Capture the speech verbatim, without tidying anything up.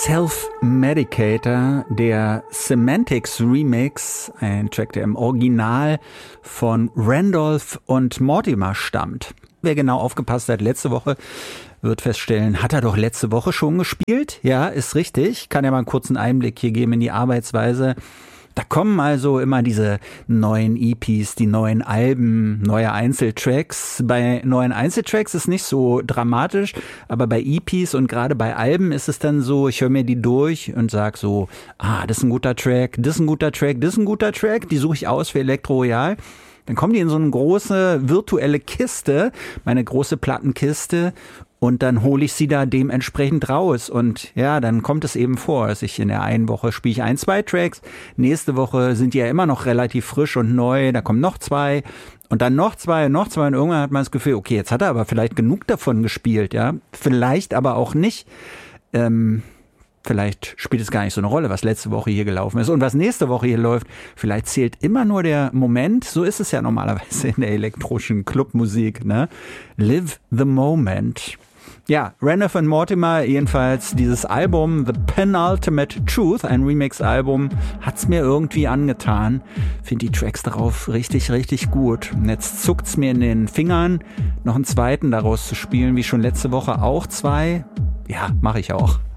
Self-Medicator, der Semantics Remix, ein Track, der im Original von Randolph und Mortimer stammt. Wer genau aufgepasst hat letzte Woche, wird feststellen, hat er doch letzte Woche schon gespielt? Ja, ist richtig. Kann ja mal einen kurzen Einblick hier geben in die Arbeitsweise. Da kommen also immer diese neuen E Ps, die neuen Alben, neue Einzeltracks. Bei neuen Einzeltracks ist nicht so dramatisch, aber bei E Ps und gerade bei Alben ist es dann so, ich höre mir die durch und sag so, ah, das ist ein guter Track, das ist ein guter Track, das ist ein guter Track, die suche ich aus für Elektro Royal. Dann kommen die in so eine große virtuelle Kiste, meine große Plattenkiste, und dann hole ich sie da dementsprechend raus. Und ja, dann kommt es eben vor, dass ich in der einen Woche spiele ich ein, zwei Tracks, nächste Woche sind die ja immer noch relativ frisch und neu, da kommen noch zwei und dann noch zwei und noch zwei und irgendwann hat man das Gefühl, okay, jetzt hat er aber vielleicht genug davon gespielt, ja, vielleicht aber auch nicht. Ähm, Vielleicht spielt es gar nicht so eine Rolle, was letzte Woche hier gelaufen ist und was nächste Woche hier läuft. Vielleicht zählt immer nur der Moment. So ist es ja normalerweise in der elektronischen Clubmusik, ne? Live the moment. Ja, Randolph und Mortimer, jedenfalls dieses Album The Penultimate Truth, ein Remix-Album, hat's mir irgendwie angetan. Finde die Tracks darauf richtig, richtig gut. Und jetzt zuckt's mir in den Fingern, noch einen zweiten daraus zu spielen, wie schon letzte Woche auch zwei. Ja, mache ich auch.